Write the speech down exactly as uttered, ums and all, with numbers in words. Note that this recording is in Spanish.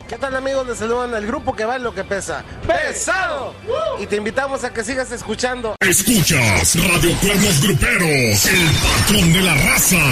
¿Qué tal, amigos? Les saludan el grupo que va en lo que pesa. ¡Pesado! Y te invitamos a que sigas escuchando. Escuchas Radio Cuernos Gruperos, el patrón de la raza.